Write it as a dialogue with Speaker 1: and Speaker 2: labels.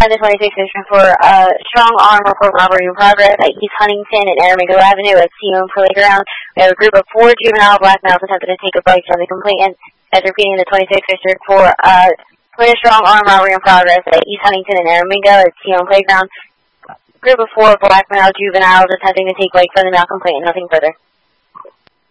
Speaker 1: The 26 station for strong arm report robbery in progress at East Huntington and Aramingo Avenue at CM Playground. We have a group of 4 juvenile black males attempting to take a bite from the complainant. As repeating the 26th district for strong arm robbery in progress at East Huntington and Aramingo at CM Playground. Group of 4 black male juveniles attempting to take bite from the male complainant. Nothing further.